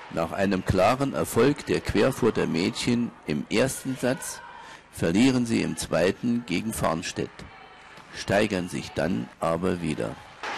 Nach einem klaren Erfolg der Querfurter Mädchen im ersten Satz verlieren sie im zweiten gegen Farnstedt, steigern sich dann aber wieder.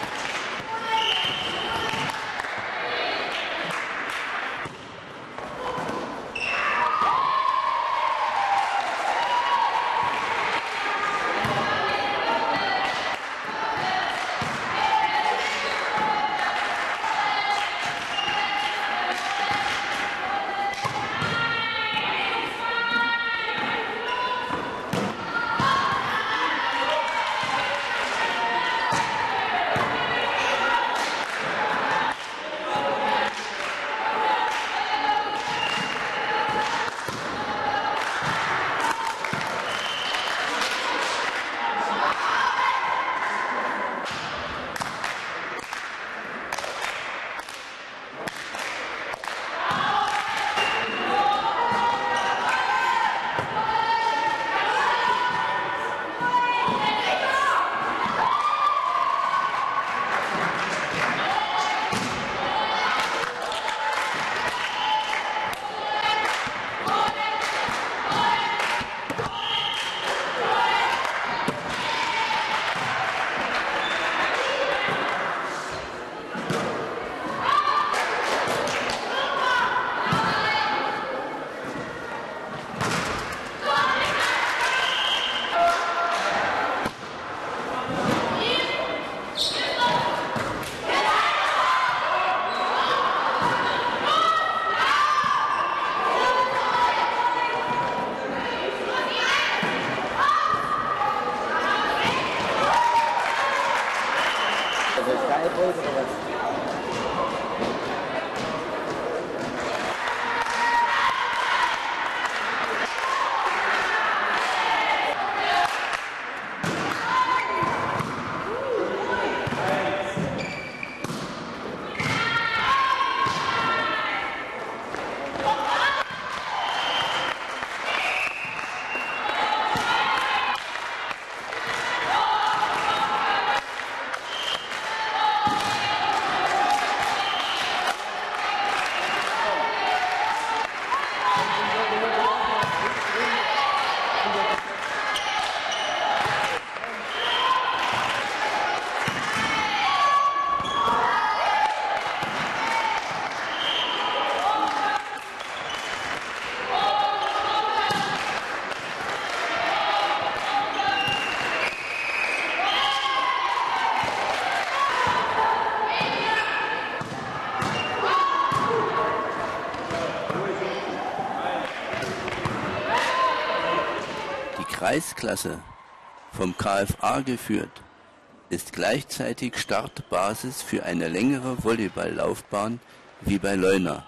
Kreisklasse, vom KFA geführt, ist gleichzeitig Startbasis für eine längere Volleyballlaufbahn wie bei Leuna,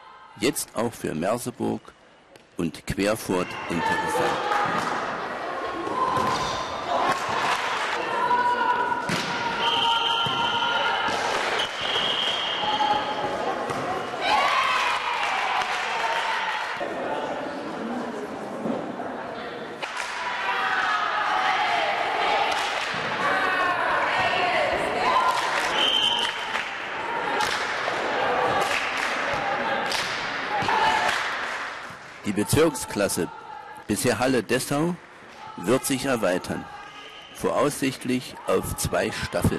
jetzt auch für Merseburg und Querfurt interessant. Die Bezirksklasse, bisher Halle Dessau, wird sich erweitern, voraussichtlich auf 2 Staffeln.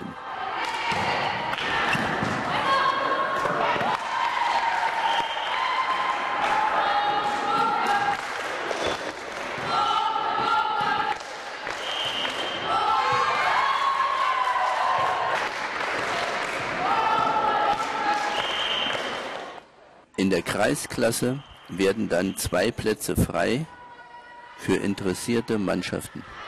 In der Kreisklasse werden dann 2 Plätze frei für interessierte Mannschaften.